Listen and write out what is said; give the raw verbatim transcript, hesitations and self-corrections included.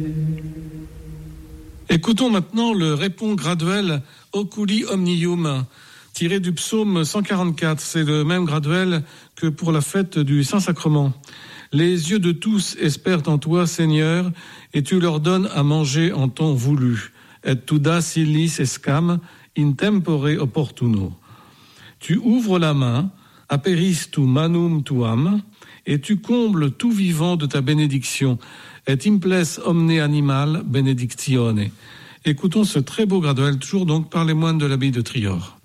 Écoutons maintenant le répond graduel Oculi Omnium, tiré du psaume cent quarante-quatre. C'est le même graduel que pour la fête du Saint-Sacrement. Les yeux de tous espèrent en toi, Seigneur, et tu leur donnes à manger en temps voulu. Et tu das illis escam in tempore opportuno. Tu ouvres la main, aperis tu manum tuam, et tu combles tout vivant de ta bénédiction. Et imples omne animal benedictione. Écoutons ce très beau graduel, toujours donc par les moines de l'abbaye de Trior.